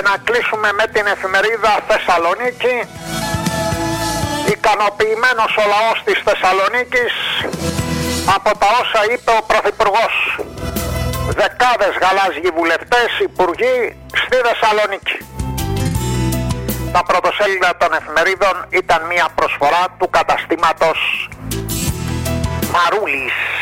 Και να κλείσουμε με την εφημερίδα Θεσσαλονίκη. Ικανοποιημένος ο λαός της Θεσσαλονίκης από τα όσα είπε ο Πρωθυπουργός. Δεκάδες γαλάζιοι βουλευτές, υπουργοί στη Θεσσαλονίκη. Τα πρωτοσέλιδα των εφημερίδων ήταν μια προσφορά του καταστήματος Μαρούλης.